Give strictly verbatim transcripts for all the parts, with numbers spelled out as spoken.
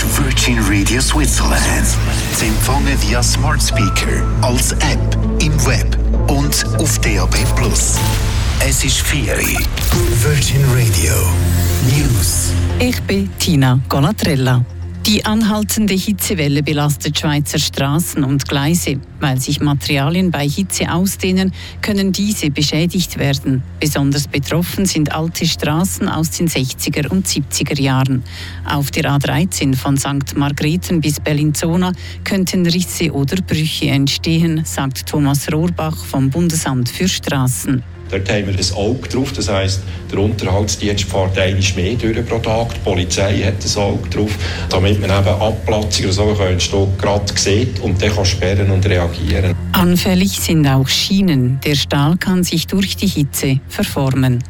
ist Virgin Radio Switzerland. Sie empfangen via Smart Speaker, als App, im Web und auf D A B plus. Es ist vier Uhr. Virgin Radio News. Ich bin Tina Golatrella. Die anhaltende Hitzewelle belastet Schweizer Straßen und Gleise. Weil sich Materialien bei Hitze ausdehnen, können diese beschädigt werden. Besonders betroffen sind alte Straßen aus den sechziger und siebziger Jahren. Auf der A dreizehn von Sankt Margrethen bis Bellinzona könnten Risse oder Brüche entstehen, sagt Thomas Rohrbach vom Bundesamt für Straßen. Dort haben wir ein Auge drauf, das heisst, der Unterhaltsdienst fährt einmal mehr durch pro Tag, die Polizei hat ein Auge drauf, damit man eben Abplatzungen oder so entstehen, gerade sieht und dann kann sperren und reagieren. Anfällig sind auch Schienen. Der Stahl kann sich durch die Hitze verformen.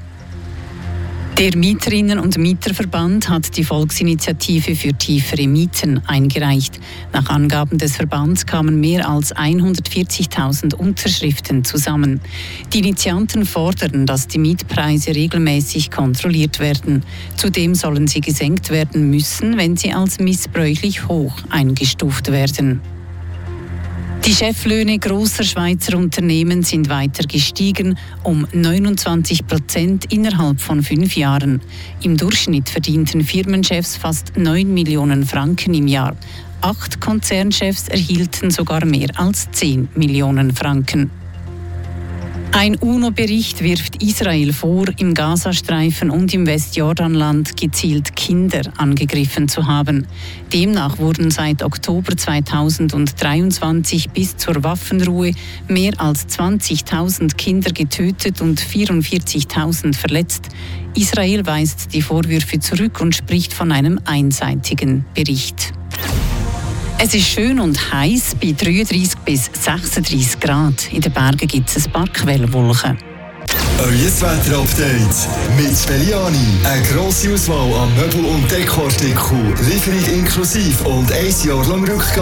Der Mieterinnen- und Mieterverband hat die Volksinitiative für tiefere Mieten eingereicht. Nach Angaben des Verbands kamen mehr als hundertvierzigtausend Unterschriften zusammen. Die Initianten fordern, dass die Mietpreise regelmäßig kontrolliert werden. Zudem sollen sie gesenkt werden müssen, wenn sie als missbräuchlich hoch eingestuft werden. Die Cheflöhne grosser Schweizer Unternehmen sind weiter gestiegen, um neunundzwanzig Prozent innerhalb von fünf Jahren. Im Durchschnitt verdienten Firmenchefs fast neun Millionen Franken im Jahr. Acht Konzernchefs erhielten sogar mehr als zehn Millionen Franken. Ein UNO-Bericht wirft Israel vor, im Gazastreifen und im Westjordanland gezielt Kinder angegriffen zu haben. Demnach wurden seit Oktober zweitausenddreiundzwanzig bis zur Waffenruhe mehr als zwanzigtausend Kinder getötet und vierundvierzigtausend verletzt. Israel weist die Vorwürfe zurück und spricht von einem einseitigen Bericht. Es ist schön und heiß bei dreiunddreißig bis sechsunddreißig Grad. In den Bergen gibt es ein paar Quellwolken. Euer Wetter-Update mit Belliani. Eine grosse Auswahl an Möbel- und Dekoartikeln, Lieferung inklusive und ein Jahr lang Rückgabe.